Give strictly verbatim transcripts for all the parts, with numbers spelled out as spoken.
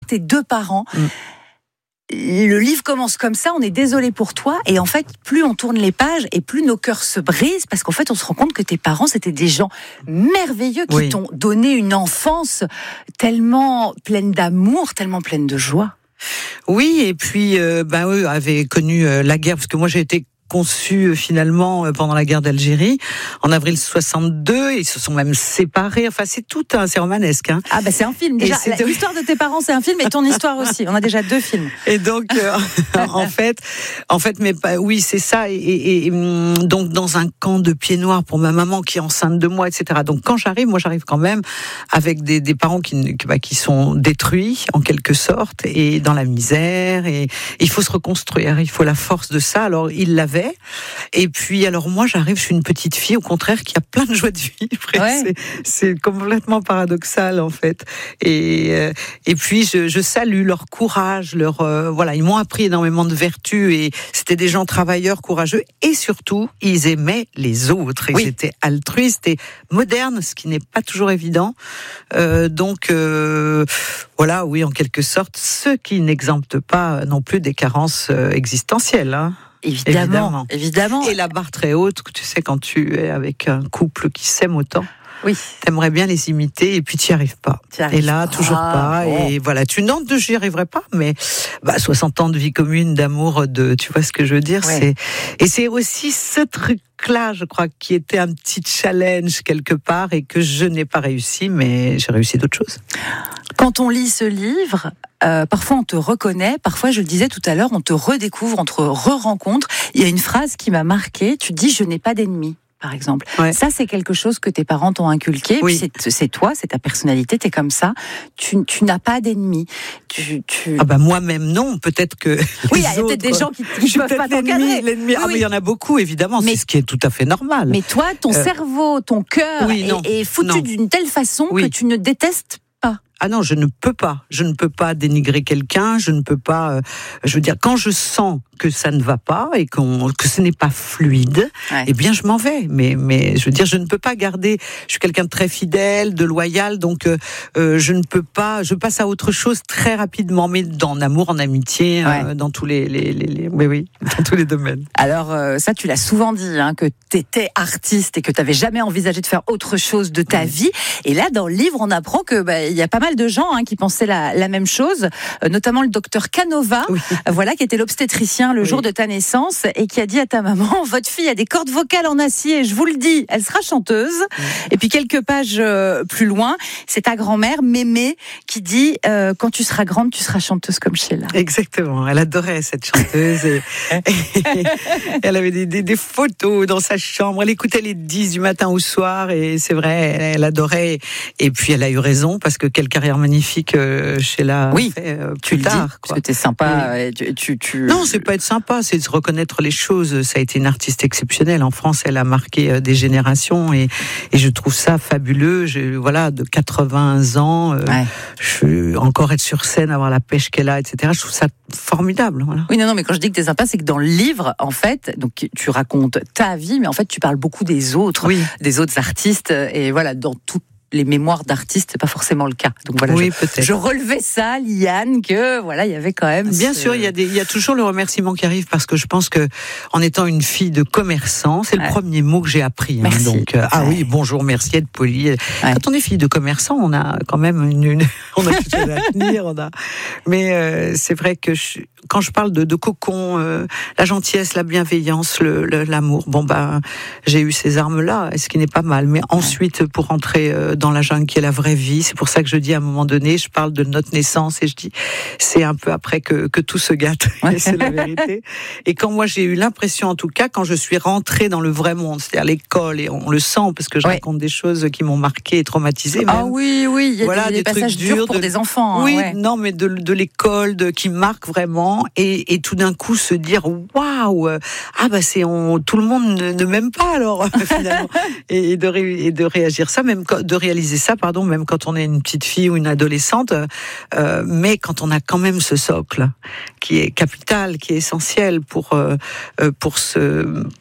tes deux parents. Mm. Le livre commence comme ça, on est désolé pour toi, et en fait, plus on tourne les pages, et plus nos cœurs se brisent, parce qu'en fait, on se rend compte que tes parents, c'était des gens merveilleux, qui oui. t'ont donné une enfance tellement pleine d'amour, tellement pleine de joie. Oui, et puis, euh, ben, eux avaient connu euh, la guerre, parce que moi, j'ai été conçu finalement pendant la guerre d'Algérie en avril soixante-deux, ils se sont même séparés, enfin c'est tout un, c'est romanesque hein. Ah bah c'est un film déjà, la, de... l'histoire de tes parents c'est un film, et ton histoire aussi, on a déjà deux films. Et donc euh, en fait en fait mais oui c'est ça, et, et, et donc dans un camp de pieds noirs pour ma maman qui est enceinte de moi, etc. Donc quand j'arrive, moi j'arrive quand même avec des, des parents qui, bah, qui sont détruits en quelque sorte, et dans la misère, et il faut se reconstruire, il faut la force de ça. Alors il l'avait. Et puis, alors moi, j'arrive, je suis une petite fille, au contraire, qui a plein de joie de vivre. Ouais. C'est, c'est complètement paradoxal, en fait. Et, euh, et puis, je, je salue leur courage, leur, euh, voilà, ils m'ont appris énormément de vertus, et c'était des gens travailleurs, courageux, et surtout, ils aimaient les autres. Ils oui. étaient altruistes et modernes, ce qui n'est pas toujours évident. Euh, donc, euh, voilà, oui, en quelque sorte, ce qui n'exempte pas non plus des carences euh, existentielles, hein. Évidemment, évidemment, évidemment. Et la barre très haute, tu sais, quand tu es avec un couple qui s'aime autant. Oui. T'aimerais bien les imiter, et puis tu n'y arrives pas. T'y et là, pas. toujours pas. Bon. Et voilà, tu non, j'y arriverai pas, mais bah, soixante ans de vie commune, d'amour, de, tu vois ce que je veux dire. Ouais. C'est, et c'est aussi ce truc-là, je crois, qui était un petit challenge quelque part, et que je n'ai pas réussi, mais j'ai réussi d'autres choses. Quand on lit ce livre, euh, parfois on te reconnaît, parfois, je le disais tout à l'heure, on te redécouvre, on te re-rencontre. Il y a une phrase qui m'a marquée, tu dis « je n'ai pas d'ennemis ». Par exemple. Ouais. Ça, c'est quelque chose que tes parents t'ont inculqué. Oui. Puis c'est, c'est toi, c'est ta personnalité, t'es comme ça. Tu, tu n'as pas d'ennemis. Tu, tu... Ah bah moi-même non. Peut-être que. Oui, il y a peut-être des gens qui ne peuvent pas t'encadrer. L'ennemi. Oui, ah mais il oui. y en a beaucoup, évidemment. Mais, c'est ce qui est tout à fait normal. Mais toi, ton euh... cerveau, ton cœur oui, est, est foutu non. d'une telle façon oui. que tu ne détestes pas. Ah non, je ne peux pas. Je ne peux pas dénigrer quelqu'un. Je ne peux pas. Euh, je veux dire, quand je sens que ça ne va pas et qu'on, que ce n'est pas fluide, ouais. eh bien, je m'en vais. Mais, mais, je veux dire, je ne peux pas garder. Je suis quelqu'un de très fidèle, de loyal, donc euh, euh, je ne peux pas. Je passe à autre chose très rapidement, mais dans l'amour, en amitié, ouais. euh, dans tous les, les, les, les, oui, oui, dans tous les domaines. Alors euh, ça, tu l'as souvent dit, hein, que t'étais artiste et que t'avais jamais envisagé de faire autre chose de ta ouais. vie. Et là, dans le livre, on apprend que bah, il y a pas mal de gens hein, qui pensaient la, la même chose, euh, notamment le docteur Canova, oui. euh, voilà, qui était l'obstétricien le oui. jour de ta naissance et qui a dit à ta maman, votre fille a des cordes vocales en acier, je vous le dis, elle sera chanteuse. Oui. Et puis quelques pages euh, plus loin, c'est ta grand-mère, Mémé, qui dit, euh, quand tu seras grande, tu seras chanteuse comme Sheila. Exactement, elle adorait cette chanteuse et, et elle avait des, des, des photos dans sa chambre, elle écoutait les dix du matin au soir et c'est vrai, elle, elle adorait. Et puis elle a eu raison parce que quelle carrière magnifique euh, Sheila oui, fait euh, tu plus le tard. Dis, parce que t'es sympa. Oui. Tu, tu, tu... Non, c'est pas être sympa, c'est de se reconnaître les choses. Ça a été une artiste exceptionnelle. En France, elle a marqué euh, des générations et, et je trouve ça fabuleux. Je, voilà, de quatre-vingts ans, euh, ouais. je, encore être sur scène, avoir la pêche qu'elle a, et cetera. Je trouve ça formidable. Voilà. Oui, non, non, mais quand je dis que t'es sympa, c'est que dans le livre, en fait, donc tu racontes ta vie, mais en fait, tu parles beaucoup des autres, oui. des autres artistes, et voilà, dans tout. Les mémoires d'artistes, c'est pas forcément le cas. Donc voilà, oui, je, peut-être. je relevais ça, Liane, que voilà, il y avait quand même. Bien ce... sûr, il y a des, il y a toujours le remerciement qui arrive parce que je pense que, en étant une fille de commerçant, c'est ouais. le premier mot que j'ai appris. Hein, merci. Donc, euh, ah ouais. oui, bonjour, merci, être poli. Ouais. Quand on est fille de commerçant, on a quand même une, une on a quelque chose à tenir, on a. Mais euh, c'est vrai que je, quand je parle de, de cocon, euh, la gentillesse, la bienveillance, le, le, l'amour, bon ben, j'ai eu ces armes-là, ce qui n'est pas mal. Mais ouais. ensuite, pour rentrer euh, dans la jungle qui est la vraie vie. C'est pour ça que je dis à un moment donné, je parle de notre naissance et je dis, c'est un peu après que, que tout se gâte. Ouais. C'est la vérité. Et quand moi j'ai eu l'impression, en tout cas, quand je suis rentrée dans le vrai monde, c'est-à-dire l'école, et on le sent parce que je ouais. raconte des choses qui m'ont marquée et traumatisée. Ah même. oui, oui, il y a voilà, des, des, des passages durs, durs pour de, des enfants. Oui, hein, ouais. non, mais de, de l'école, de, qui marquent vraiment, et, et tout d'un coup se dire, waouh, ah bah c'est on, tout le monde ne, ne m'aime pas alors finalement, et, et, de ré, et de réagir ça, même de réaliser ça. Pardon, même quand on est une petite fille ou une adolescente, euh, mais quand on a quand même ce socle qui est capital, qui est essentiel pour euh, pour se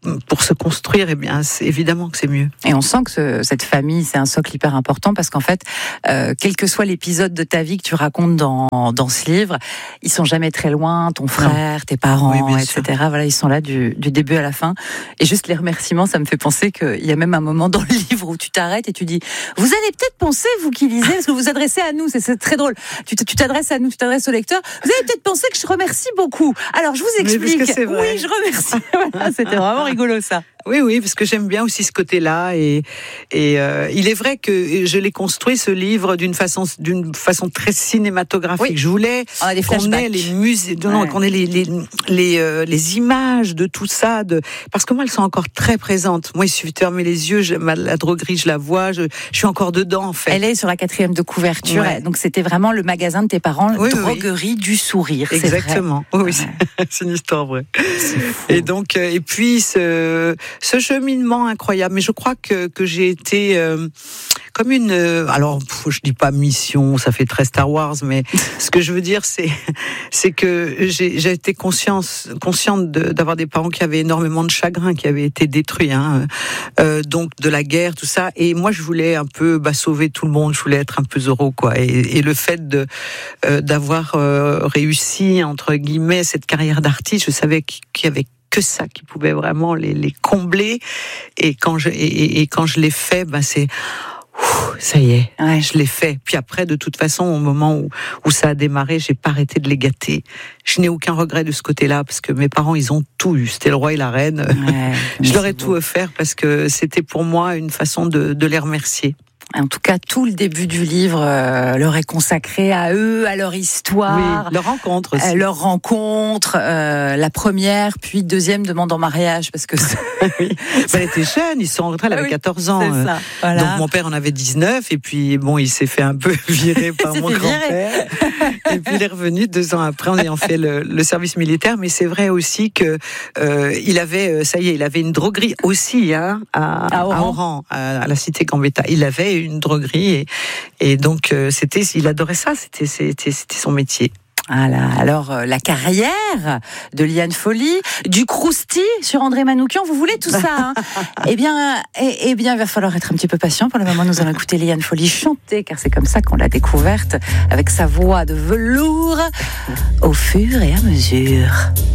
pour se construire, eh bien, c'est évidemment que c'est mieux. Et on sent que ce, cette famille, c'est un socle hyper important parce qu'en fait, euh, quel que soit l'épisode de ta vie que tu racontes dans, dans ce livre, ils sont jamais très loin, ton frère, non. tes parents, oui, et cetera. Sûr. Voilà, ils sont là du, du début à la fin. Et juste les remerciements, ça me fait penser qu'il y a même un moment dans le livre où tu t'arrêtes et tu dis, vous allez peut-être penser, vous qui lisez, parce que vous vous adressez à nous, c'est, c'est très drôle. Tu, tu t'adresses à nous, tu t'adresses au lecteur. Vous allez peut-être penser que je remercie beaucoup. Alors, je vous explique. Oui, je remercie. Voilà, c'était vraiment rigolo, ça. Oui, oui, parce que j'aime bien aussi ce côté-là, et et euh, il est vrai que je l'ai construit ce livre d'une façon d'une façon très cinématographique. Oui. Je voulais qu'on ait les musées, non, ouais. qu'on ait les les les, euh, les images de tout ça, de parce que moi elles sont encore très présentes. Moi, il suffit de fermer les yeux, je, ma, la droguerie, je la vois, je, je suis encore dedans en fait. Elle est sur la quatrième de couverture, ouais. Donc c'était vraiment le magasin de tes parents, oui, droguerie oui. du sourire. Exactement. C'est vrai. Oui, ouais. C'est une histoire vraie. Et donc et puis ce ce cheminement incroyable, mais je crois que que j'ai été euh, comme une euh, alors je dis pas mission, ça fait très Star Wars, mais ce que je veux dire c'est c'est que j'ai j'ai été conscience consciente de, d'avoir des parents qui avaient énormément de chagrin, qui avaient été détruits, hein, euh, donc de la guerre, tout ça, et moi je voulais un peu bah, sauver tout le monde, je voulais être un peu Zorro, quoi, et, et le fait de euh, d'avoir euh, réussi entre guillemets cette carrière d'artiste, je savais qu'il y avait que ça qui pouvait vraiment les, les combler, et quand je et, et quand je l'ai fait, ben c'est ouf, ça y est, ouais. Je l'ai fait. Puis après, de toute façon, au moment où où ça a démarré, j'ai pas arrêté de les gâter. Je n'ai aucun regret de ce côté-là, parce que mes parents, ils ont tout eu. C'était le roi et la reine. Ouais, je leur ai tout offert parce que c'était pour moi une façon de de les remercier. En tout cas, tout le début du livre euh, leur est consacré à eux, à leur histoire, oui, leur rencontre aussi. Euh, leur rencontre, euh, la première, puis deuxième demande en mariage, parce que oui. Elle était jeune, ils sont rentrés, elle avait oui, quatorze ans. C'est ça, voilà. Donc mon père en avait dix-neuf, et puis bon, il s'est fait un peu virer par mon grand-père. Et puis il est revenu deux ans après en ayant fait le, le service militaire. Mais c'est vrai aussi que euh, il avait, ça y est, il avait une droguerie aussi, hein, à, à Oran, à, Oran, à, à la cité Gambetta. Il avait une droguerie, et, et donc euh, c'était, il adorait ça, c'était, c'était, c'était son métier. Voilà. Alors, euh, la carrière de Liane Folly, du crousti sur André Manoukian, vous voulez tout ça, hein? Eh bien, eh, eh bien, il va falloir être un petit peu patient. Pour le moment, nous allons écouter Liane Folly chanter, car c'est comme ça qu'on l'a découverte, avec sa voix de velours, au fur et à mesure.